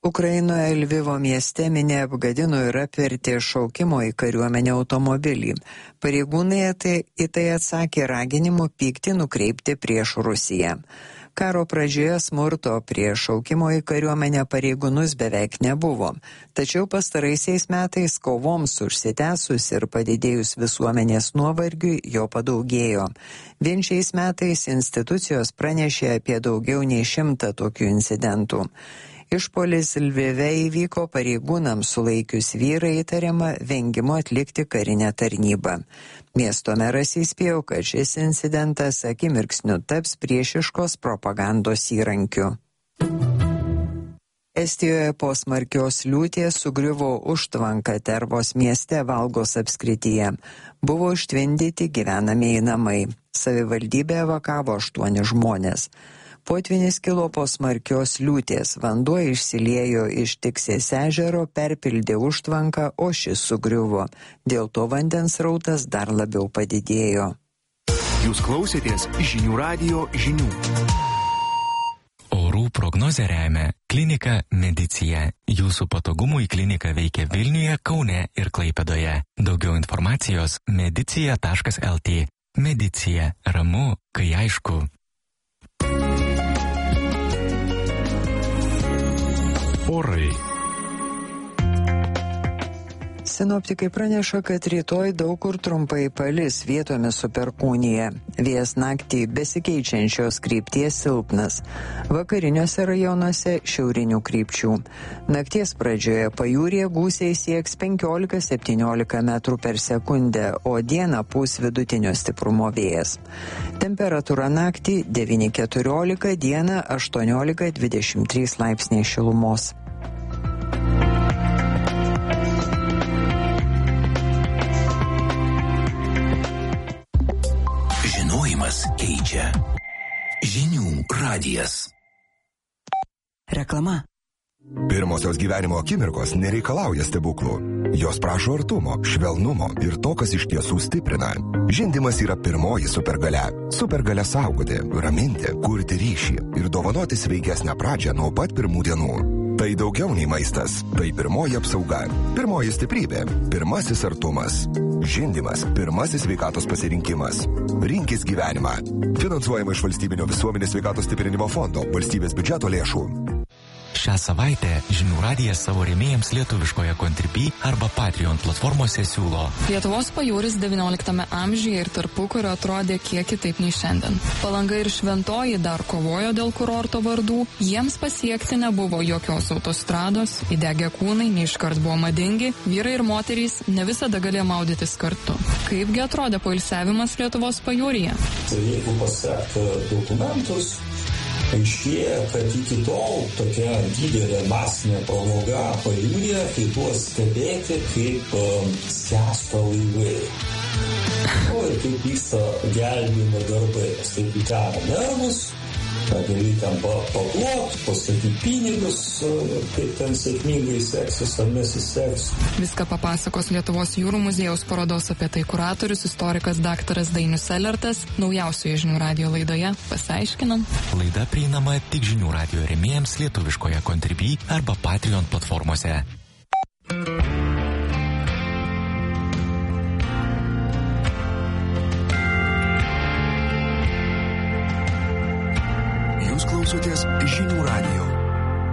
Ukrainoje Lvivo mieste minė apgadino ir apvertė šaukimo į kariuomenę automobilį. Pareigūnai į tai atsakė raginimu pyktį nukreipti prieš Rusiją. Karo pradžioje smurto prieš šaukimo į kariuomenę pareigūnus beveik nebuvo, tačiau pastaraisiais metais kovoms užsitęsus ir padidėjus visuomenės nuovargiui jo padaugėjo. Vien šiais metais institucijos pranešė apie daugiau nei 100 tokių incidentų. Išpuolis Lvive įvyko pareigūnams sulaikius vyrą įtariamą vengimu atlikti karinę tarnybą. Miesto meras įspėjo, kad šis incidentas akimirksniu taps priešiškos propagandos įrankiu. Estijoje po smarkios liūties sugriuvo užtvanka Tervos mieste Valgos apskrityje. Buvo užtvindyti gyvenamieji namai. Savivaldybė evakavo 8 žmonės. Potvynis kilo po smarkios liūties, vanduo išsiliejo iš Tiksės ežero, perpildė užtvanką, o šis sugriuvo. Dėl to vandens srautas dar labiau padidėjo. Jūs klausėtės žinių radijo žinių. Orų prognozę remia klinika Medicija. Jūsų patogumui klinika veikia Vilniuje, Kaune ir Klaipėdoje. Daugiau informacijos medicija.lt. Medicija. Ramu, kai aišku. Orai. Sinoptikai praneša, kad rytoj daug kur trumpai palis, vietomis su perkūnija. Vėjas naktį besikeičiančios krypties silpnas. Vakariniuose rajonuose šiaurinių krypčių. Nakties pradžioje pajūryje gūsiai sieks 15-17 metrų per sekundę, o dieną pūs vidutinio stiprumo vėjas. Temperatūra naktį 9-14, dieną 18-23 laipsniai šilumos. Keičia. Žinių radijas. Reklama. Pirmosios gyvenimo akimirkos nereikalauja stebuklų. Jos prašo artumo, švelnumo ir to, kas iš tiesų stiprina. Žindymas yra pirmoji supergalia. Supergalia saugoti, raminti, kurti ryšį ir dovanoti sveikesnę pradžią nuo pat pirmų dienų. Tai daugiau nei maistas. Tai pirmoji apsauga. Pirmoji stiprybė. Pirmasis artumas. Žindymas. Pirmasis sveikatos pasirinkimas. Rinkis gyvenimą. Finansuojama iš Valstybinio visuomenės sveikatos stiprinimo fondo, valstybės biudžeto lėšų. Šią savaitę Žinių radijas savo rėmėjams lietuviškoje Contribui arba Patreon platformose siūlo. Lietuvos pajūris XIX amžiuje ir tarpukario atrodė kiek kitaip nei šiandien. Palanga ir Šventoji dar kovojo dėl kurorto vardų, jiems pasiekti nebuvo jokios autostrados, įdegę kūnai neiškart buvo madingi, vyrai ir moterys ne visada galėjo maudytis kartu. Kaipgi atrodė poilsiavimas Lietuvos pajūryje? Tai jeigu pasekti dokumentus, aiškėja, kad iki tol tokia didelė masinė pramoga pajūryje, kai tuo stebėti, kaip skęsta laivai. Ir kaip vyksta gelbėjimo darbai, nes taip įtera nervus, gali ten paduoti, pastatyti pinigus, kaip ten sėkmingai seksis ar nesiseks. Viską papasakos Lietuvos jūrų muziejaus parodos apie tai kuratorius, istorikas daktaras Dainius Selertas, naujausioje Žinių radijo laidoje. Pasiaiškinam. Laida prieinama tik Žinių radijo rėmėjams lietuviškoje Contribui arba Patreon platformose. Jūs klausotės Žinių radijo.